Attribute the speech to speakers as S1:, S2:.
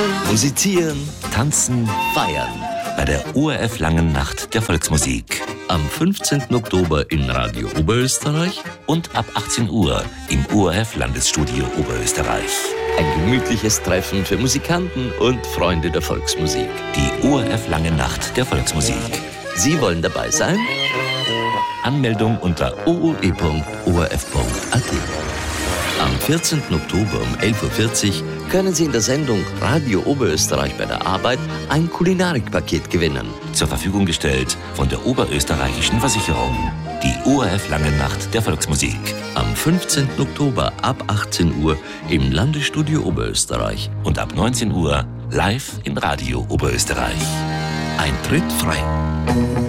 S1: Musizieren, tanzen, feiern bei der ORF Langen Nacht der Volksmusik. Am 15. Oktober in Radio Oberösterreich und ab 18 Uhr im ORF Landesstudio Oberösterreich. Ein gemütliches Treffen für Musikanten und Freunde der Volksmusik. Die ORF Langen Nacht der Volksmusik. Sie wollen dabei sein? Anmeldung unter ooe.orf.at. Am 14. Oktober um 11.40 Uhr können Sie in der Sendung Radio Oberösterreich bei der Arbeit ein Kulinarikpaket gewinnen. Zur Verfügung gestellt von der Oberösterreichischen Versicherung. Die ORF Lange Nacht der Volksmusik. Am 15. Oktober ab 18 Uhr im Landesstudio Oberösterreich und ab 19 Uhr live in Radio Oberösterreich. Eintritt frei.